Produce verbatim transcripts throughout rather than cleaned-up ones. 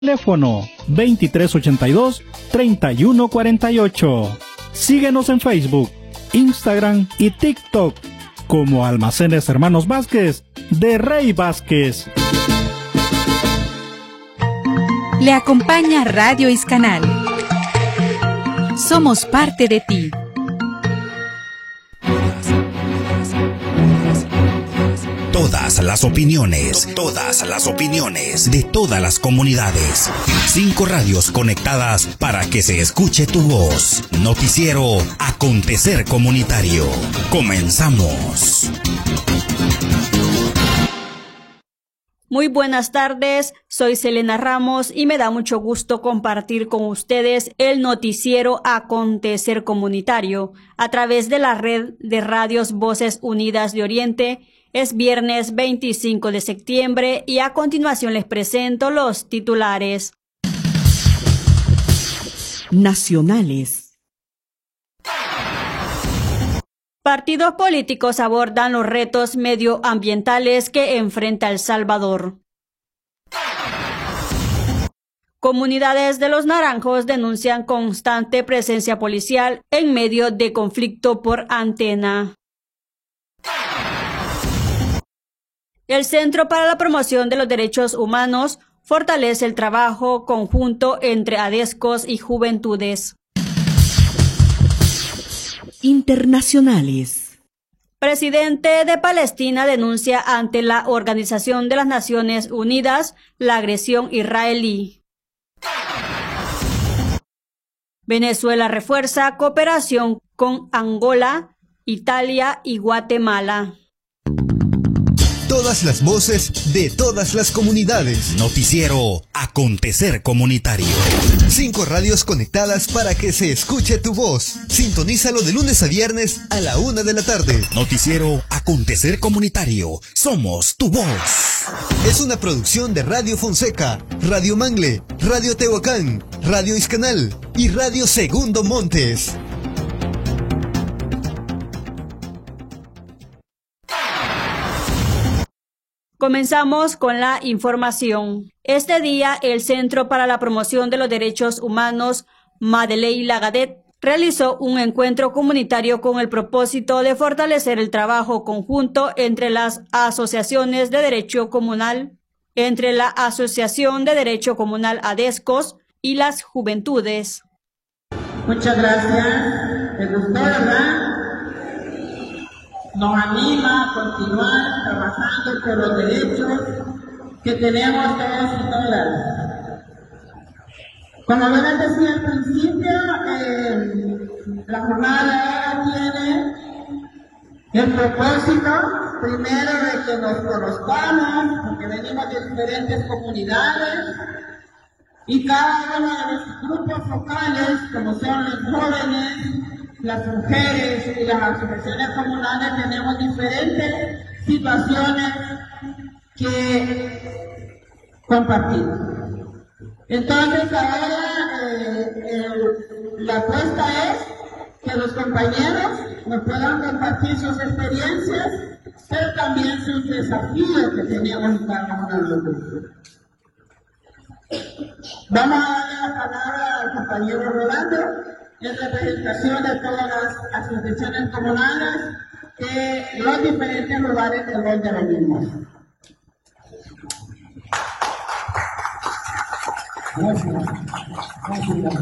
Teléfono veintitrés ochenta y dos, treinta y uno cuarenta y ocho. Síguenos en Facebook, Instagram y TikTok como Almacenes Hermanos Vázquez de Rey Vázquez. Le acompaña Radio Iscanal. Somos parte de ti. Todas las opiniones, todas las opiniones de todas las comunidades. Cinco radios conectadas para que se escuche tu voz. Noticiero Acontecer Comunitario. Comenzamos. Muy buenas tardes, soy Selena Ramos y me da mucho gusto compartir con ustedes el noticiero Acontecer Comunitario a través de la red de radios Voces Unidas de Oriente. Es viernes veinticinco de septiembre y a continuación les presento los titulares nacionales. Partidos políticos abordan los retos medioambientales que enfrenta El Salvador. Comunidades de Los Naranjos denuncian constante presencia policial en medio de conflicto por antena. El Centro para la Promoción de los Derechos Humanos fortalece el trabajo conjunto entre ADESCOS y Juventudes. Internacionales. Presidente de Palestina denuncia ante la Organización de las Naciones Unidas la agresión israelí. Venezuela refuerza cooperación con Angola, Italia y Guatemala. Todas las voces de todas las comunidades. Noticiero Acontecer Comunitario. Cinco radios conectadas para que se escuche tu voz. Sintonízalo de lunes a viernes a la una de la tarde. Noticiero Acontecer Comunitario. Somos tu voz. Es una producción de Radio Fonseca, Radio Mangle, Radio Tehuacán, Radio Iscanal y Radio Segundo Montes. Comenzamos con la información. Este día, el Centro para la Promoción de los Derechos Humanos, Madeley Lagadet, realizó un encuentro comunitario con el propósito de fortalecer el trabajo conjunto entre las asociaciones de derecho comunal, entre la Asociación de Derecho Comunal ADESCOS y las juventudes. Muchas gracias. ¿Te gustó, verdad? Nos anima a continuar trabajando por los derechos que tenemos todos y todas. Como yo les decía al principio, eh, la jornada tiene el propósito, primero, de que nos conozcamos, porque venimos de diferentes comunidades, y cada uno de los grupos focales, como son los jóvenes, las mujeres y las asociaciones comunales, tenemos diferentes situaciones que compartir. Entonces ahora eh, eh, la apuesta es que los compañeros nos puedan compartir sus experiencias, pero también sus desafíos que tenemos en cada uno de los grupos. Vamos a darle la palabra al compañero Rolando, en representación de todas las asociaciones comunales de los diferentes lugares de donde venimos. Gracias. Gracias.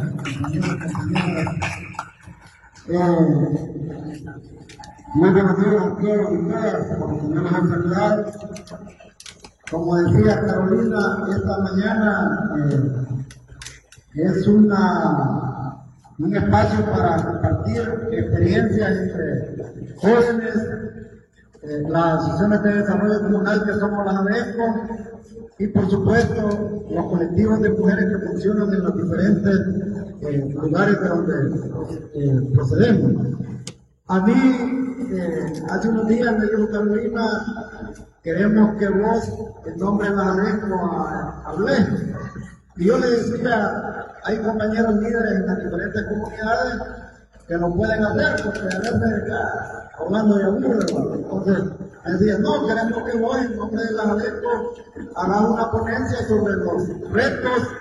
Eh, muy buenos días a todos y todas, por tenernos en saludar. Como decía Carolina, esta mañana eh, es una un espacio para compartir experiencias entre jóvenes, eh, las asociaciones de desarrollo comunal que somos las ADESCO y por supuesto los colectivos de mujeres que funcionan en los diferentes eh, lugares de donde eh, procedemos. A mí, eh, hace unos días me dijo Carolina, queremos que vos, en nombre de las ADESCO, hables. Y yo le decía, hay compañeros líderes en las diferentes comunidades que no pueden hacer porque a veces ya, hablando de aburre, entonces me decían, no, queremos que vos en nombre de las ADESCO hagas una ponencia sobre los retos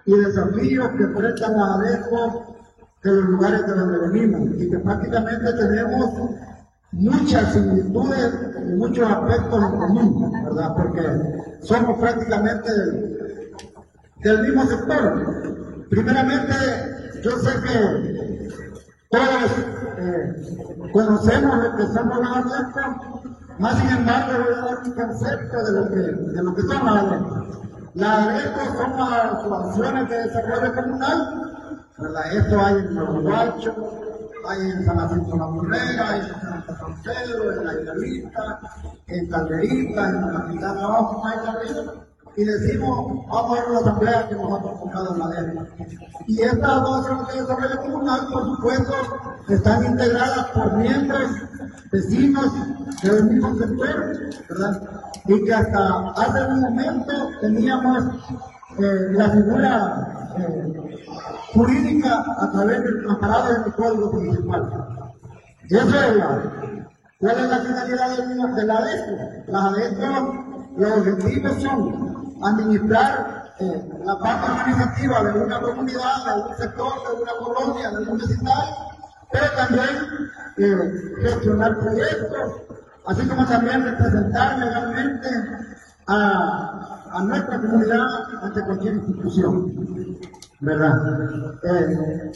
y desafíos que enfrentan a ADESCO de los lugares de donde venimos, y que prácticamente tenemos muchas similitudes y muchos aspectos en común, ¿verdad? Porque somos prácticamente del, del mismo sector. Primeramente, yo sé que todos eh, conocemos lo que somos las ADESCO, más sin embargo voy a dar un concepto de lo que, de lo que son las ADESCO. Las ADESCO son las asociaciones de desarrollo comunal, ¿verdad? Esto hay en Nuevo Guacho, hay en San Jacinto La Burrera, hay en Santa San Pedro, en La Isabelita, en Calderita, en la capital abajo, hay Calderita. Y decimos, vamos a ver una asamblea que nos ha convocado en la ADESCO. Y estas dos asociaciones de desarrollo comunal, por supuesto, están integradas por miembros, vecinos del mismo sector, ¿verdad? Y que hasta hace un momento teníamos eh, la figura eh, jurídica a través del amparado del Código Municipal. Eso es la, ¿cuál es la finalidad de, de la ADESCO? Las ADESCO, los objetivos son administrar eh, la parte administrativa de una comunidad, de un sector, de una colonia, de un vecindario, pero también eh, gestionar proyectos, así como también representar legalmente a, a nuestra comunidad ante cualquier institución, ¿verdad? Eh,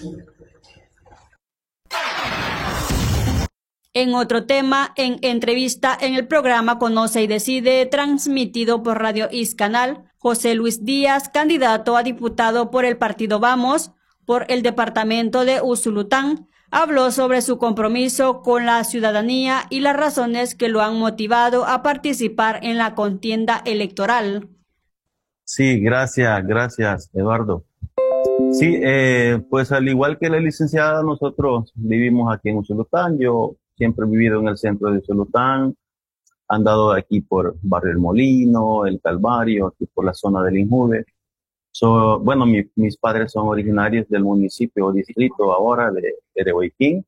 En otro tema, en entrevista en el programa Conoce y Decide, transmitido por Radio Iscanal, José Luis Díaz, candidato a diputado por el partido Vamos, por el departamento de Usulután, habló sobre su compromiso con la ciudadanía y las razones que lo han motivado a participar en la contienda electoral. Sí, gracias, gracias, Eduardo. Sí, eh, pues al igual que la licenciada, nosotros vivimos aquí en Usulután. Yo siempre he vivido en el centro de Usulután, andado aquí por Barrio El Molino, El Calvario, aquí por la zona del Injude. So, bueno, mi, mis padres son originarios del municipio o distrito ahora de Erehuayquín.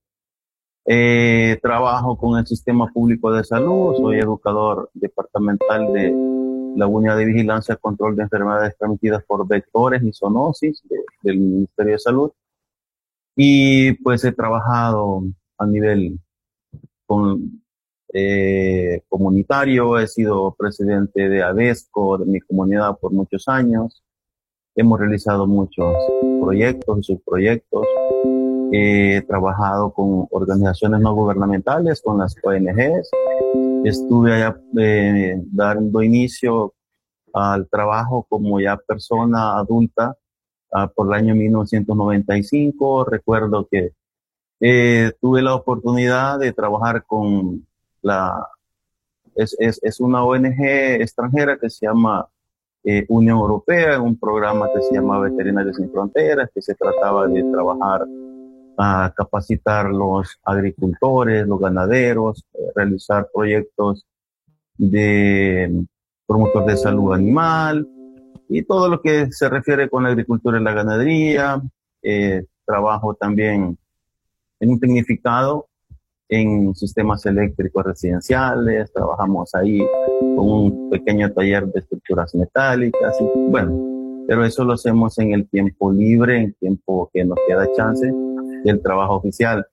Eh, trabajo con el sistema público de salud, soy educador departamental de la Unidad de Vigilancia y Control de Enfermedades Transmitidas por Vectores y Zoonosis de, del Ministerio de Salud. Y pues he trabajado a nivel con, eh, comunitario, he sido presidente de ADESCO, de mi comunidad, por muchos años. Hemos realizado muchos proyectos y subproyectos. He trabajado con organizaciones no gubernamentales, con las O N Ges. Estuve allá eh, dando inicio al trabajo como ya persona adulta uh, por el año mil novecientos noventa y cinco. Recuerdo que eh, tuve la oportunidad de trabajar con la... Es, es, es una O N Ge extranjera que se llama eh, Unión Europea, un programa que se llama Veterinarios Sin Fronteras, que se trataba de trabajar a capacitar los agricultores, los ganaderos, eh, realizar proyectos de promotor de salud animal y todo lo que se refiere con la agricultura y la ganadería. Eh, trabajo también en un tecnificado en sistemas eléctricos residenciales, trabajamos ahí con un pequeño taller de estructuras metálicas, y, bueno, pero eso lo hacemos en el tiempo libre, en el tiempo que nos queda chance del trabajo oficial.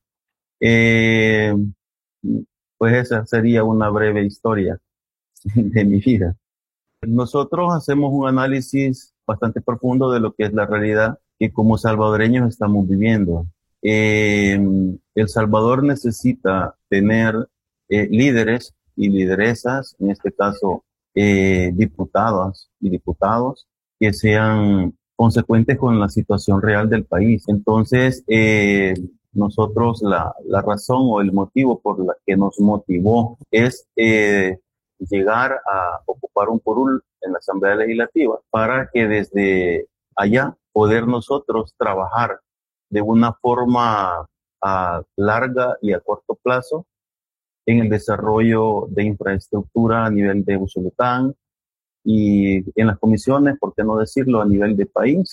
Eh, pues esa sería una breve historia de mi vida. Nosotros hacemos un análisis bastante profundo de lo que es la realidad que como salvadoreños estamos viviendo. Eh, El Salvador necesita tener eh, líderes y lideresas, en este caso eh, diputadas y diputados, que sean consecuentes con la situación real del país. Entonces, eh, nosotros la, la razón o el motivo por la que nos motivó es eh, llegar a ocupar un curul en la Asamblea Legislativa para que desde allá poder nosotros trabajar de una forma a larga y a corto plazo en el desarrollo de infraestructura a nivel de Usulután y en las comisiones, por qué no decirlo, a nivel de país,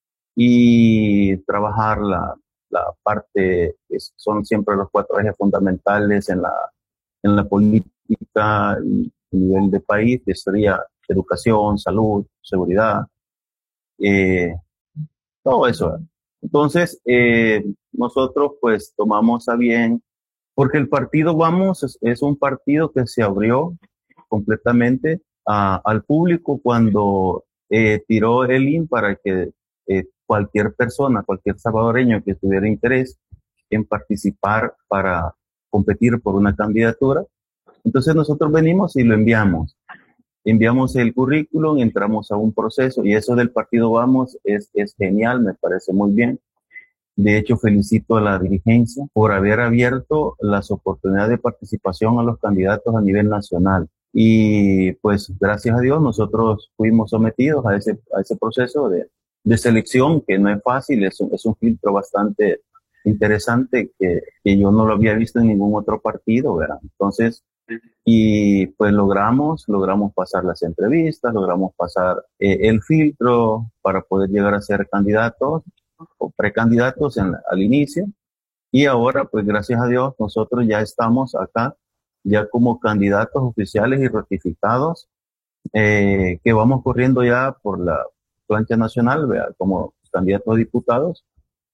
y trabajar la, la parte que son siempre los cuatro ejes fundamentales en la, en la política y a nivel de país, que sería educación, salud, seguridad, eh, todo eso. Entonces, eh, nosotros pues tomamos a bien, porque el partido Vamos es, es un partido que se abrió completamente a, al público cuando eh, tiró el I N para que eh, cualquier persona, cualquier salvadoreño que tuviera interés en participar para competir por una candidatura. Entonces nosotros venimos y lo enviamos. Enviamos el currículum, entramos a un proceso y eso del partido Vamos es, es genial, me parece muy bien. De hecho, felicito a la dirigencia por haber abierto las oportunidades de participación a los candidatos a nivel nacional. Y pues gracias a Dios nosotros fuimos sometidos a ese, a ese proceso de, de selección que no es fácil, es un, es un filtro bastante interesante que, que yo no lo había visto en ningún otro partido, ¿verdad? Entonces, y pues logramos, logramos pasar las entrevistas, logramos pasar eh, el filtro para poder llegar a ser candidatos o precandidatos en, al inicio. Y ahora, pues gracias a Dios, nosotros ya estamos acá, ya como candidatos oficiales y ratificados, eh, que vamos corriendo ya por la plancha nacional, ¿verdad? Como candidatos a diputados.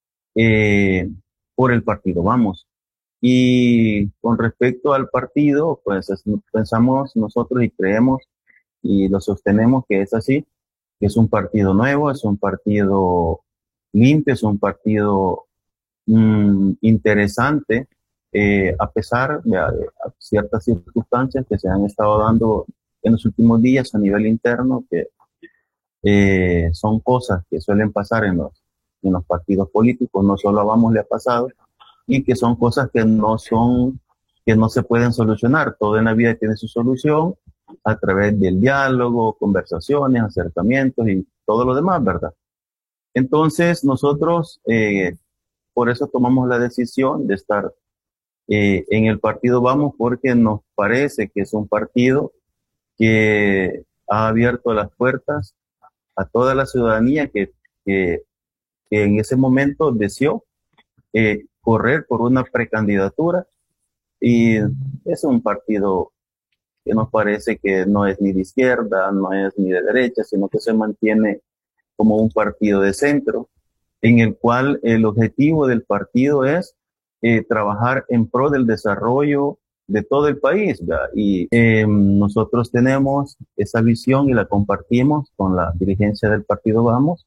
Eh, por el partido Vamos. Y con respecto al partido, pues es, pensamos nosotros y creemos y lo sostenemos que es así, que es un partido nuevo, es un partido limpio, es un partido mmm, interesante, eh, a pesar de, de ciertas circunstancias que se han estado dando en los últimos días a nivel interno, que eh, son cosas que suelen pasar en los en los partidos políticos, no solo a Vamos le ha pasado, y que son cosas que no son, que no se pueden solucionar. Todo en la vida tiene su solución a través del diálogo, conversaciones, acercamientos y todo lo demás, ¿verdad? Entonces nosotros, eh, por eso tomamos la decisión de estar eh, en el partido Vamos, porque nos parece que es un partido que ha abierto las puertas a toda la ciudadanía que, que que en ese momento deseó eh, correr por una precandidatura y es un partido que nos parece que no es ni de izquierda, no es ni de derecha, sino que se mantiene como un partido de centro, en el cual el objetivo del partido es eh, trabajar en pro del desarrollo de todo el país, ¿verdad? Y eh, nosotros tenemos esa visión y la compartimos con la dirigencia del partido Vamos,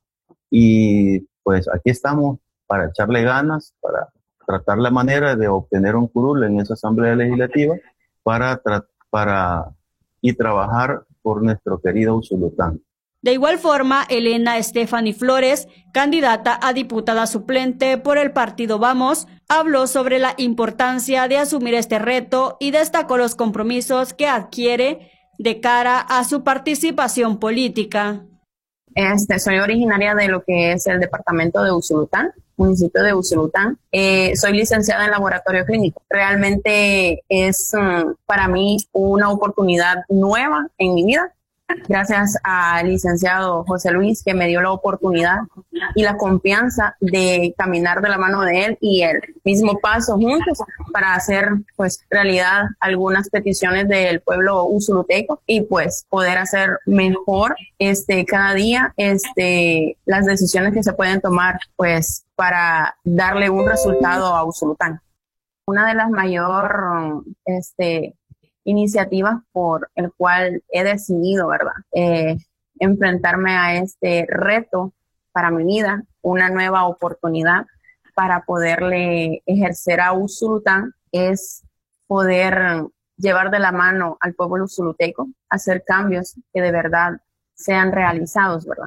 y pues aquí estamos para echarle ganas, para tratar la manera de obtener un curul en esa asamblea legislativa para, para y trabajar por nuestro querido Usulután. De igual forma, Elena Stephanie Flores, candidata a diputada suplente por el partido Vamos, habló sobre la importancia de asumir este reto y destacó los compromisos que adquiere de cara a su participación política. Este, soy originaria de lo que es el departamento de Usulután, municipio de Usulután. Eh, soy licenciada en laboratorio clínico. Realmente es um, para mí una oportunidad nueva en mi vida. Gracias al licenciado José Luis, que me dio la oportunidad y la confianza de caminar de la mano de él y el mismo paso juntos para hacer pues realidad algunas peticiones del pueblo usuluteco y pues poder hacer mejor este cada día este las decisiones que se pueden tomar pues para darle un resultado a Usulután. Una de las mayor este iniciativas por el cual he decidido, ¿verdad? Eh, enfrentarme a este reto para mi vida, una nueva oportunidad para poderle ejercer a Usulután es poder llevar de la mano al pueblo usuluteco, hacer cambios que de verdad sean realizados, ¿verdad?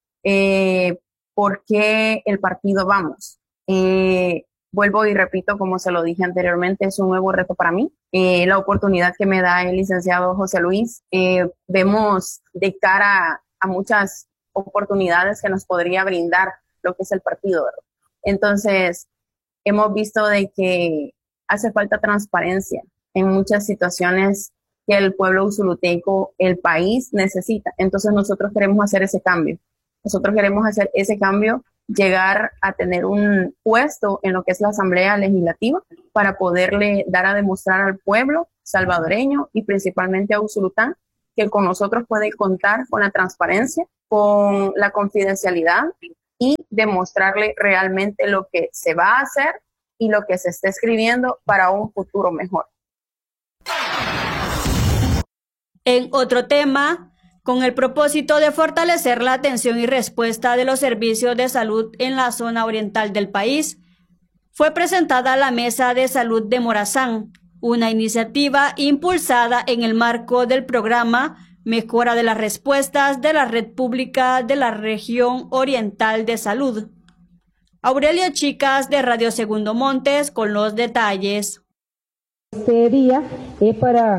Eh, ¿Por qué el partido Vamos? Eh, Vuelvo y repito, como se lo dije anteriormente, es un nuevo reto para mí. Eh, la oportunidad que me da el licenciado José Luis, eh, vemos de cara a muchas oportunidades que nos podría brindar lo que es el partido, ¿verdad? Entonces, hemos visto de que hace falta transparencia en muchas situaciones que el pueblo usuluteco, el país necesita. Entonces, nosotros queremos hacer ese cambio. Nosotros queremos hacer ese cambio, llegar a tener un puesto en lo que es la Asamblea Legislativa para poderle dar a demostrar al pueblo salvadoreño y principalmente a Usulután que con nosotros puede contar con la transparencia, con la confidencialidad y demostrarle realmente lo que se va a hacer y lo que se está escribiendo para un futuro mejor. En otro tema, con el propósito de fortalecer la atención y respuesta de los servicios de salud en la zona oriental del país, fue presentada la Mesa de Salud de Morazán, una iniciativa impulsada en el marco del programa Mejora de las Respuestas de la Red Pública de la Región Oriental de Salud. Aurelio Chicas de Radio Segundo Montes con los detalles. Este día es para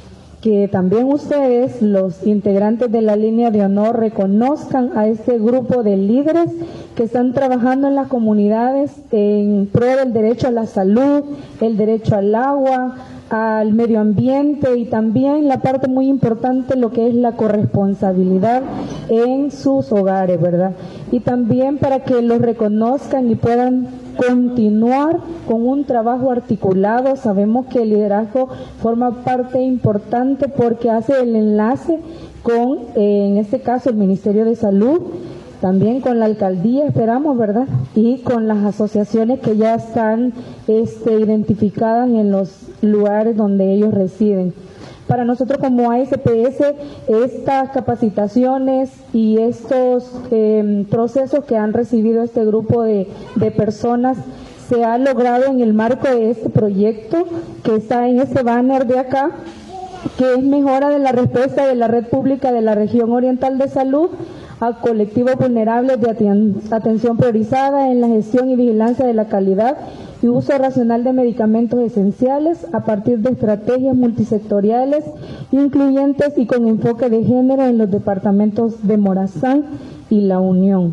que también ustedes, los integrantes de la línea de honor, reconozcan a este grupo de líderes que están trabajando en las comunidades en pro del derecho a la salud, el derecho al agua, al medio ambiente y también la parte muy importante, lo que es la corresponsabilidad en sus hogares, ¿verdad? Y también para que los reconozcan y puedan continuar con un trabajo articulado. Sabemos que el liderazgo forma parte importante porque hace el enlace con, eh, en este caso, el Ministerio de Salud, también con la alcaldía, esperamos, ¿verdad? Y con las asociaciones que ya están este, identificadas en los lugares donde ellos residen. Para nosotros como A S P S, estas capacitaciones y estos eh, procesos que han recibido este grupo de, de personas se ha logrado en el marco de este proyecto que está en este banner de acá, que es mejora de la respuesta de la Red Pública de la Región Oriental de Salud a colectivos vulnerables de aten atención priorizada en la gestión y vigilancia de la calidad y uso racional de medicamentos esenciales a partir de estrategias multisectoriales, incluyentes y con enfoque de género en los departamentos de Morazán y La Unión.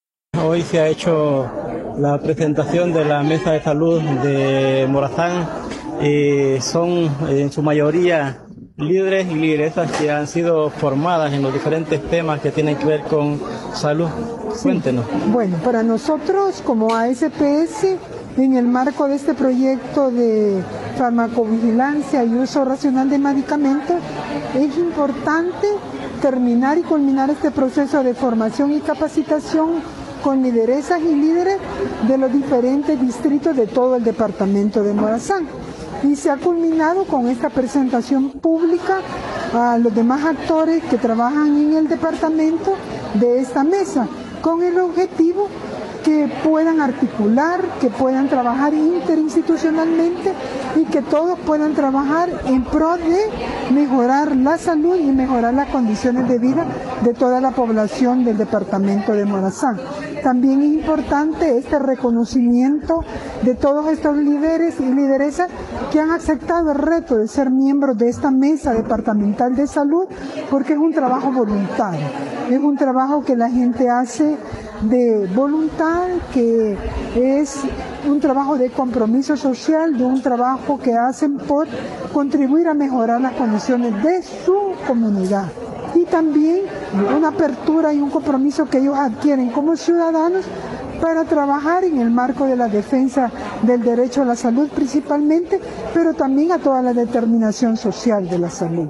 Hoy se ha hecho la presentación de la Mesa de Salud de Morazán. Eh, son en su mayoría líderes y lideresas que han sido formadas en los diferentes temas que tienen que ver con salud. Cuéntenos. Sí. Bueno, para nosotros como A S P S, en el marco de este proyecto de farmacovigilancia y uso racional de medicamentos, es importante terminar y culminar este proceso de formación y capacitación con lideresas y líderes de los diferentes distritos de todo el departamento de Morazán. Y se ha culminado con esta presentación pública a los demás actores que trabajan en el departamento de esta mesa, con el objetivo que puedan articular, que puedan trabajar interinstitucionalmente y que todos puedan trabajar en pro de mejorar la salud y mejorar las condiciones de vida de toda la población del departamento de Morazán. También es importante este reconocimiento de todos estos líderes y lideresas que han aceptado el reto de ser miembros de esta mesa departamental de salud, porque es un trabajo voluntario, es un trabajo que la gente hace de voluntad, que es un trabajo de compromiso social, de un trabajo que hacen por contribuir a mejorar las condiciones de su comunidad. Y también una apertura y un compromiso que ellos adquieren como ciudadanos para trabajar en el marco de la defensa del derecho a la salud principalmente, pero también a toda la determinación social de la salud.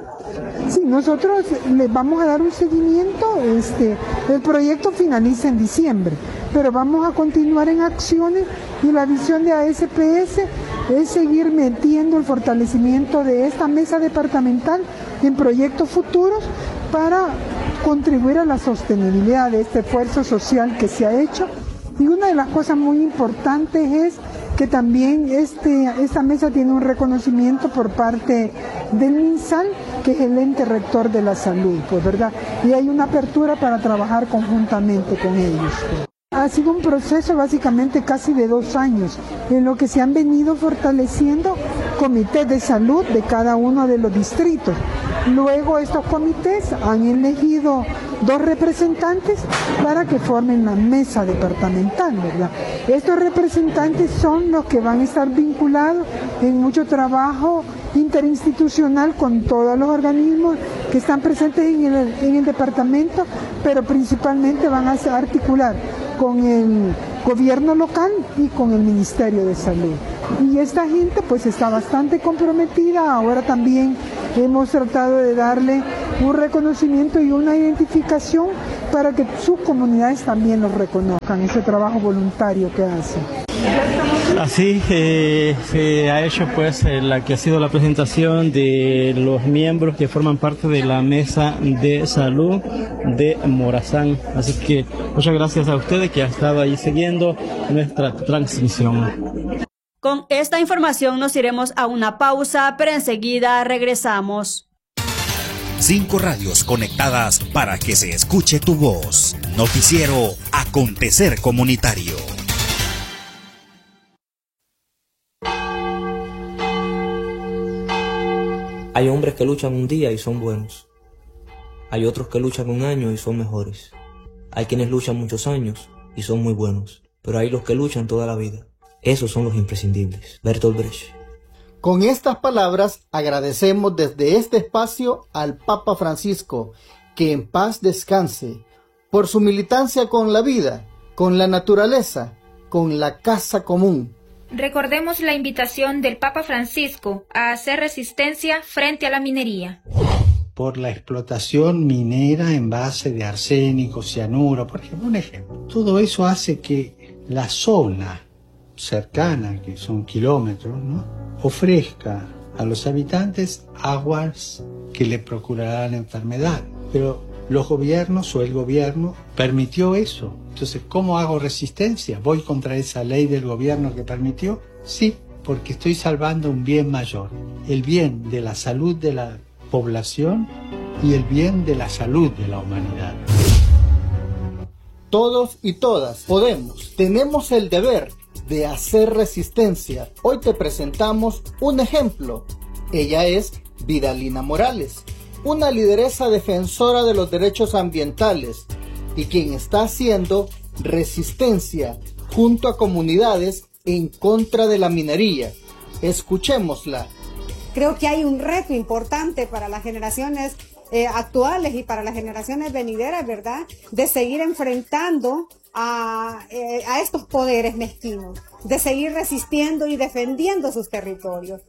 Sí, nosotros les vamos a dar un seguimiento, este, el proyecto finaliza en diciembre, pero vamos a continuar en acciones y la visión de A S P S es seguir metiendo el fortalecimiento de esta mesa departamental en proyectos futuros para contribuir a la sostenibilidad de este esfuerzo social que se ha hecho. Y una de las cosas muy importantes es que también este, esta mesa tiene un reconocimiento por parte del MinSal, que es el ente rector de la salud, pues, ¿verdad? Y hay una apertura para trabajar conjuntamente con ellos. Ha sido un proceso básicamente casi de dos años, en lo que se han venido fortaleciendo comités de salud de cada uno de los distritos. Luego estos comités han elegido dos representantes para que formen la mesa departamental, ¿verdad? Estos representantes son los que van a estar vinculados en mucho trabajo interinstitucional con todos los organismos que están presentes en el, en el departamento, pero principalmente van a articular con el gobierno local y con el Ministerio de Salud. Y esta gente pues está bastante comprometida. Ahora también hemos tratado de darle un reconocimiento y una identificación para que sus comunidades también los reconozcan, ese trabajo voluntario que hacen. Así eh, se ha hecho pues eh, la que ha sido la presentación de los miembros que forman parte de la mesa de salud de Morazán. Así que muchas gracias a ustedes que han estado ahí siguiendo nuestra transmisión. Con esta información nos iremos a una pausa, pero enseguida regresamos. Cinco radios conectadas para que se escuche tu voz. Noticiero Acontecer Comunitario. Hay hombres que luchan un día y son buenos. Hay otros que luchan un año y son mejores. Hay quienes luchan muchos años y son muy buenos. Pero hay los que luchan toda la vida. Esos son los imprescindibles. Bertolt Brecht. Con estas palabras agradecemos desde este espacio al Papa Francisco, que en paz descanse, por su militancia con la vida, con la naturaleza, con la casa común. Recordemos la invitación del Papa Francisco a hacer resistencia frente a la minería. Por la explotación minera en base de arsénico, cianuro, por ejemplo, un ejemplo. Todo eso hace que la zona cercana, que son kilómetros, ¿no?, ofrezca a los habitantes aguas que le procurarán enfermedad. Pero los gobiernos o el gobierno permitió eso. Entonces, ¿cómo hago resistencia? ¿Voy contra esa ley del gobierno que permitió? Sí, porque estoy salvando un bien mayor, el bien de la salud de la población y el bien de la salud de la humanidad. Todos y todas podemos, tenemos el deber de hacer resistencia. Hoy te presentamos un ejemplo. Ella es Vidalina Morales, una lideresa defensora de los derechos ambientales y quien está haciendo resistencia junto a comunidades en contra de la minería. Escuchémosla. Creo que hay un reto importante para las generaciones eh, actuales y para las generaciones venideras, ¿verdad?, de seguir enfrentando a, eh, a estos poderes mezquinos, de seguir resistiendo y defendiendo sus territorios.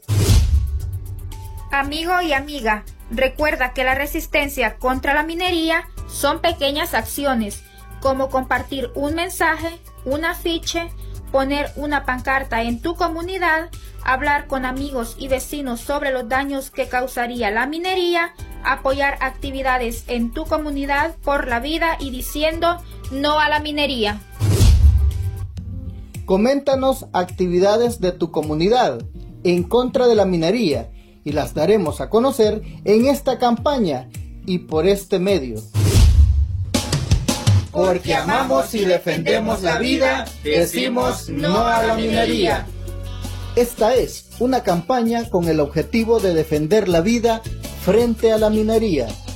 Amigo y amiga, recuerda que la resistencia contra la minería son pequeñas acciones, como compartir un mensaje, un afiche, poner una pancarta en tu comunidad, hablar con amigos y vecinos sobre los daños que causaría la minería, apoyar actividades en tu comunidad por la vida y diciendo no a la minería. Coméntanos actividades de tu comunidad en contra de la minería y las daremos a conocer en esta campaña y por este medio. Porque amamos y defendemos la vida, decimos no a la minería. Esta es una campaña con el objetivo de defender la vida frente a la minería.